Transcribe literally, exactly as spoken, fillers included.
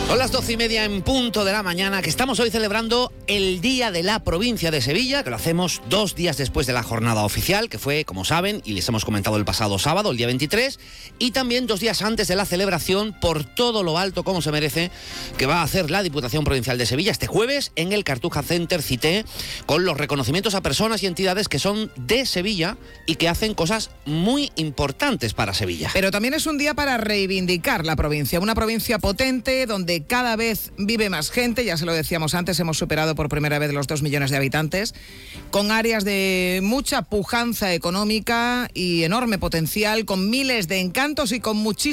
Son las doce y media en punto de la mañana, que estamos hoy celebrando el Día de la Provincia de Sevilla, que lo hacemos dos días después de la jornada oficial, que fue, como saben, y les hemos comentado el pasado sábado, el día veintitrés, y también dos días antes de la celebración por todo lo alto, como se merece, que va a hacer la Diputación Provincial de Sevilla este jueves en el Cartuja Center Cité, con los reconocimientos a personas y entidades que son de Sevilla y que hacen cosas muy importantes para Sevilla. Pero también es un día para reivindicar la provincia, una provincia potente donde cada vez vive más gente, ya se lo decíamos antes, hemos superado por primera vez los dos millones de habitantes, con áreas de mucha pujanza económica y enorme potencial, con miles de encantos y con muchísimos